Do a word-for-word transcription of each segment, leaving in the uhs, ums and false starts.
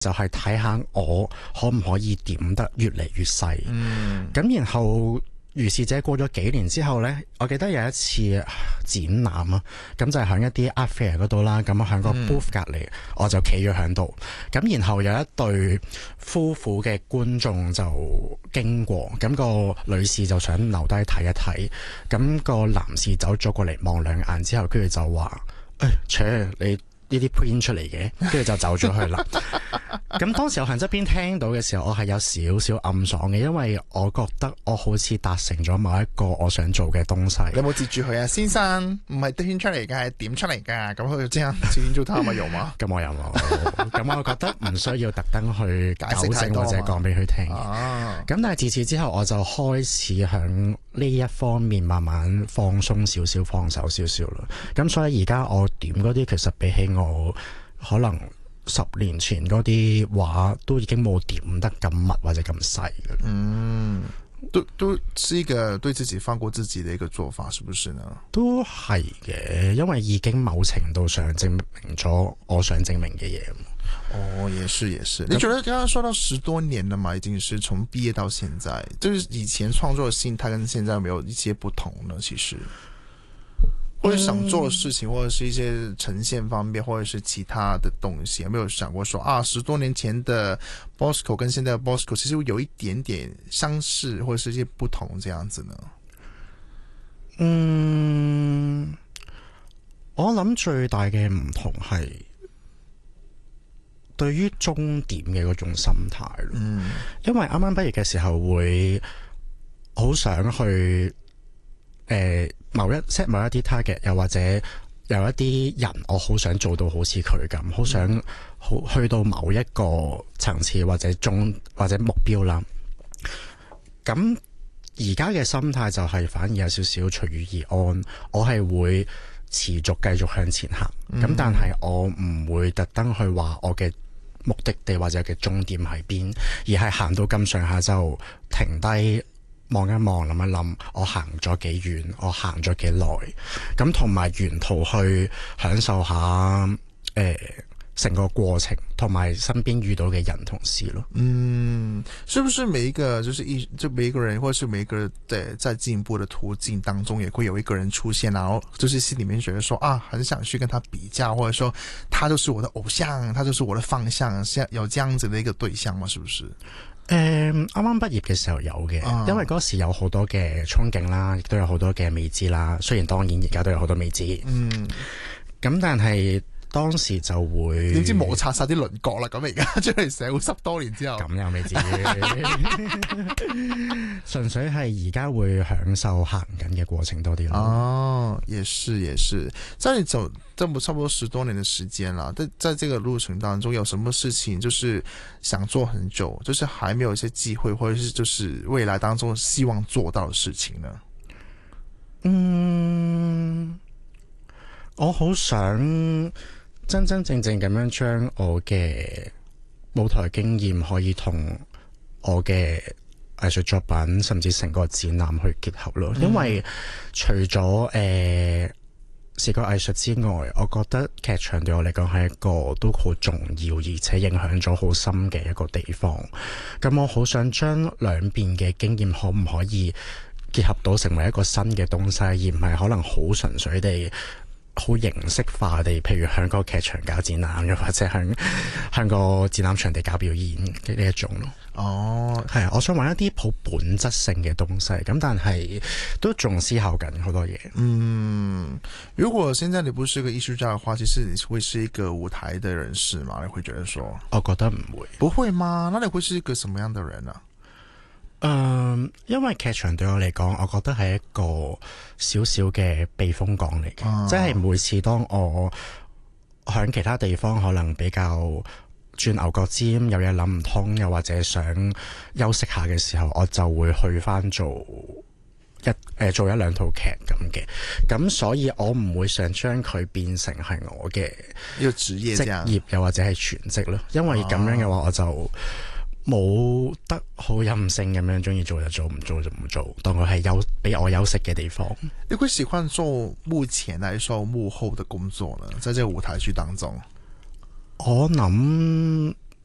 就係睇下我可唔可以點得越嚟越細。 嗯， 咁然後如是者過咗幾年之後呢，我記得有一次展覽啊，咁就係喺一啲 art fair 嗰度啦，咁喺個 booth 隔離，我就企咗喺度。咁然後有一對夫婦嘅觀眾就經過，咁個女士就想留低睇一睇，咁個男士走咗過嚟望兩眼之後，跟住就話：誒，切你呢啲 print 出嚟嘅，跟住就走咗去啦。咁當時我喺側邊聽到嘅時候，我係有少少暗爽嘅，因為我覺得我好似達成咗某一個我想做嘅東西。 你有冇截住佢啊？先生，唔係圈出嚟嘅，係點出嚟㗎？咁佢這樣直接做他咪有嗎？ 咁我又冇，咁我覺得唔需要特登去糾正或者講俾佢聽。咁、 啊、 但係自此之後，我就開始響呢一方面慢慢放鬆少少，放手少少啦。咁所以而家我點嗰啲，其實比起我可能十年前嗰啲畫都已經冇點得咁密或者咁細嘅。 嗯，都都是一個對自己放過自己的一個做法，是不是呢？ 都係嘅，因為已經某程度上證明咗我想證明嘅嘢。 哦，也是也是。你覺得剛剛說到十多年了嘛，已經是從畢業到現在，就是以前創作的心態跟現在有沒有一些不同呢？其實。或者想做的事情，或者是一些呈現方面，或者是其他的東西，有沒有想過說啊，十多年前的 Bosco 跟現在的 Bosco 其實會有一點點相似，或者是一些不同，這樣子呢？ 嗯，我諗最大嘅唔同係對於終點嘅嗰種心態咯。嗯，因為啱啱畢業嘅時候會好想去誒。呃某一 set 某一啲 target， 又或者有一啲人，我好想做到好似佢咁，好想好去到某一個層次或者中或者目標啦。咁而家嘅心態就係反而有少少隨遇而安，我係會持續繼續向前行。咁、嗯、但係我唔會特登去話我嘅目的地或者嘅終點喺邊，而係行到咁上下就停低。望一望，諗一諗，我行咗幾遠，我行咗幾耐，咁同埋沿途去享受下誒成、呃、個過程，同埋身邊遇到嘅人同事咯。 嗯，是不是每一個就是一就每一個人，或者是每一個對在進步的途徑當中，也會有一個人出現，然後就是心裏面覺得說啊，很想去跟他比較，或者說他就是我的偶像，他就是我的方向，像有這樣子的一個對象嗎？是不是？ 誒，啱啱畢業嘅時候有嘅，啊、因為嗰時有好多嘅憧憬啦，亦都有好多嘅未知啦。雖然當然而家都有好多未知，嗯，咁但係當時就會點知摩擦晒啲輪廓啦。咁而家出嚟社會十多年之後， 咁又未至於，純粹係而家會享受行緊嘅過程多啲咯。 哦，也是也是，在你走這麼差不多十多年的時間啦，在在這個路程當中，有什麼事情就是想做很久，就是還沒有一些機會，或者是就是未來當中希望做到的事情呢？ 嗯，我好想真真正正咁樣將我嘅舞台經驗可以同我嘅藝術作品，甚至成個展覽去結合咯。因為除咗誒、呃視覺藝術之外，我覺得劇場對我嚟講係一個都好重要，而且影響咗好深嘅一個地方。咁我好想將兩邊嘅經驗可唔可以結合到成為一個新嘅東西，而唔係可能好純粹地好形式化地，譬如向個劇場搞展覽，又或者向向個展覽場地搞表演嘅呢一種咯。哦，係啊，我想玩一啲好本質性嘅東西，咁但係都仲思考緊好多嘢。 嗯，如果現在你不是個藝術家嘅話，其實你會是一個舞台的人士嗎？你會覺得說？ 我覺得唔會。 不會嗎？那你會是一個什麼樣的人啊？ 嗯，因為劇場對我嚟講，我覺得係一個小小嘅避風港嚟嘅，啊、即係每次當我響其他地方可能比較轉牛角尖，有嘢諗唔通，又或者想休息下嘅時候，我就會去翻做一誒、呃、做一兩套劇咁嘅。咁所以我唔會想將佢變成係我嘅一個職業職業， 又或者係全職咯。因為咁樣嘅話，我就冇得好任性咁樣，中意做就做，唔做就唔做，當佢係休俾我休息嘅地方。 你會喜歡做幕前還是幕後的工作呢？在這個舞台劇當中， 我諗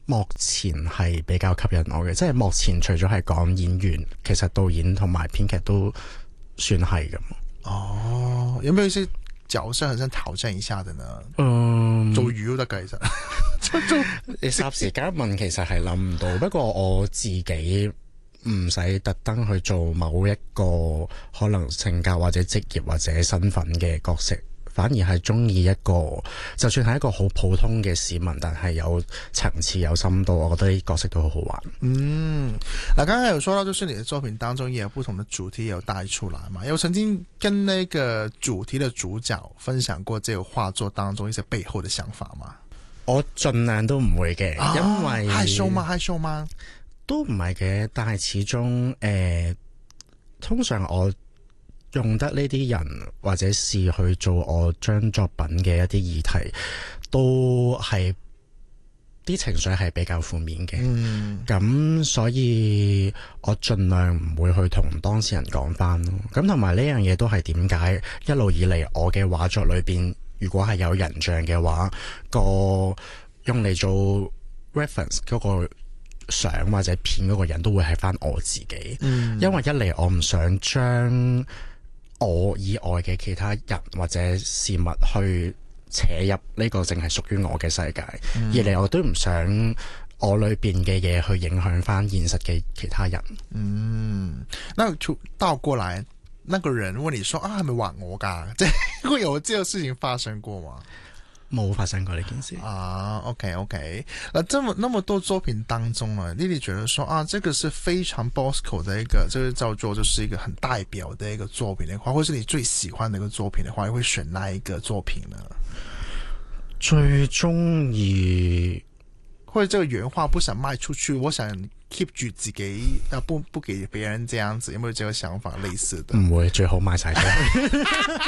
幕前係比較吸引我嘅，即係幕前除咗係講演員，其實導演同埋編劇都算係咁。 哦，有冇一些角色很想挑戰一下的呢？ 嗯， 做魚都得㗎，其實你霎時間問，其實係諗唔到。不過我自己唔使特登去做某一個可能性格或者職業或者身份嘅角色。反而係中意一個，就算係一個好普通嘅市民，但係有層次、有深度，我覺得啲角色都好好玩。 嗯，嗱，剛剛有說到，就是你的作品當中也有不同的主題有帶出來嘛？有曾經跟那個主題的主角分享過這個畫作當中一些背後的想法嗎？ 我盡量都唔會嘅， 啊、 因為害羞嗎？害羞嗎？ 都唔係嘅，但係始終誒、呃，通常我用得呢啲人或者事去做我張作品嘅一啲議題，都係啲情緒係比較負面嘅。咁、嗯、所以我盡量唔會去同當事人講翻咯。咁同埋呢樣嘢都係點解一路以嚟我嘅畫作裏邊，如果係有人像嘅話，個用嚟做 reference 嗰個相或者片嗰個人都會係翻我自己。嗯、因為一嚟我唔想將我以外嘅其他人或者事物去扯入呢個淨係屬於我嘅世界，嗯、二嚟我都唔想我裏邊嘅嘢去影響翻現實嘅其他人。嗯， 那倒過來，那個人問你說啊，係咪畫我噶？即係會有這個事情發生過嗎？ 冇發生過呢件事啊。OK OK，那這麼那麼多作品當中呢，Lily 覺得說啊，這個是非常 Bosco 的一個，這個叫做就是一個很代表的一個作品的話，或是你最喜歡的一個作品的話，你會選哪一個作品呢？ 最中意， 或者這個原畫不想賣出去，我想 keep 住自己，啊不不給別人這樣子，有冇有這個想法類似的？ 唔會，最好賣晒出去。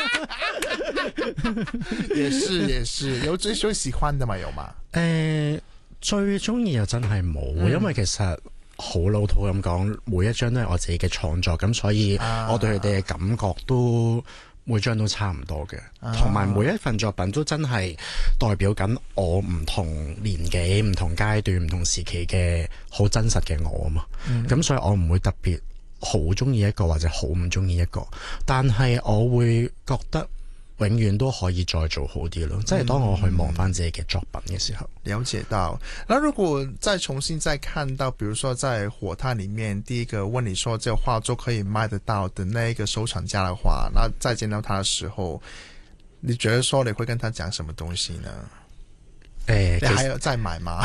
也是也是，有最最喜歡的嘛有嘛？ 誒、呃，最中意又真係冇，嗯、因為其實好老土咁講，每一張都係我自己嘅創作，咁所以我對佢哋嘅感覺都每張都差唔多嘅，同埋、啊、每一份作品都真係代表緊我唔同年紀、唔同階段、唔同時期嘅好真實嘅我啊嘛。咁、嗯、所以我唔會特別好中意一個或者好唔中意一個，但係我會覺得永遠都可以再做好啲咯。即係當我去望翻自己嘅作品嘅時候， 了解到。那如果再重新再看到，比如說在火炭裏面，第一個問你說這個畫作可以賣得到的那一個收藏家的話，那再見到他的時候，你覺得說你會跟他講什麼東西呢？誒、欸，你還有再買嗎？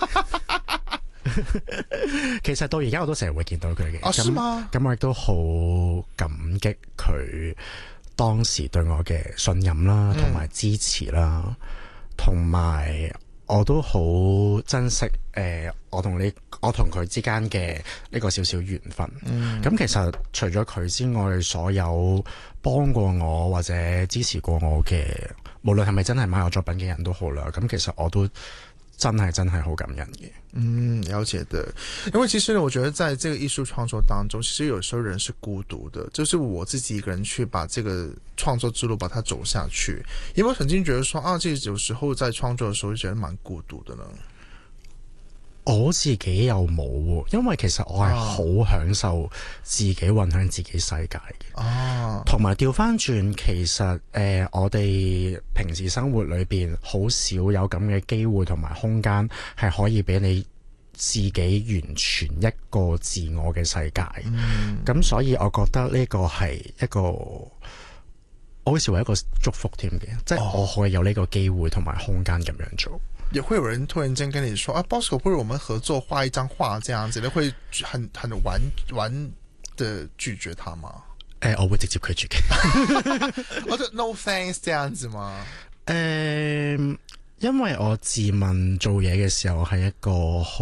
其實到而家我都成日會見到佢嘅。 哦，是嗎？ 咁我亦都好感激佢當時對我嘅信任啦，同埋支持啦，同埋、嗯、我都好珍惜誒、呃，我同你，我同佢之間嘅呢個少少緣分。咁、嗯、其實除咗佢之外，所有幫過我或者支持過我嘅，無論係咪真係買我作品嘅人都好啦。咁其實我都真係真係好感恩嘅。 嗯，了解的。因為其實我覺得在這個藝術創作當中，其實有時候人是孤獨的，就是我自己一個人去把這個創作之路把它走下去。有沒有曾經覺得說啊，其實有時候在創作的時候就覺得蠻孤獨的呢？ 我自己又冇，因為其實我係好享受自己運向自己世界嘅。哦，同埋調翻轉，其實誒、呃，我哋平時生活裏邊好少有咁嘅機會同埋空間，係可以俾你自己完全一個自我嘅世界。咁、嗯、所以我覺得呢個係一個，我好似為一個祝福添嘅，即係我可以有呢個機會同埋空間咁樣做。 也會有人突然間跟你說啊 Bosco 不如我們合作畫一張畫這樣子，你會很很玩玩的拒絕他嗎？ 誒、呃，我會直接拒絕嘅。 我就 no thanks 這樣子嗎？ 誒、呃，因為我自問做嘢嘅時候係一個好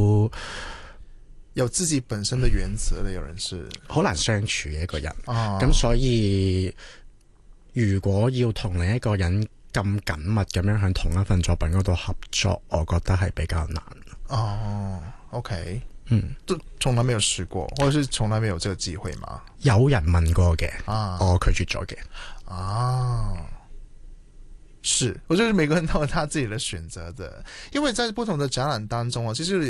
有自己本身的原則嘅，有人是好難相處嘅一個人。 哦， 咁所以如果要同另一個人咁緊密咁樣喺同一份作品嗰度合作，我覺得係比較難。 哦 ，OK， 嗯， 都從來沒有試過，或者是從來沒有這個機會嗎？ 有人問過嘅， 啊， 我拒絕咗嘅。 啊， 是，我觉得每个人都有他自己的选择的，因为在不同的展览当中啊，其實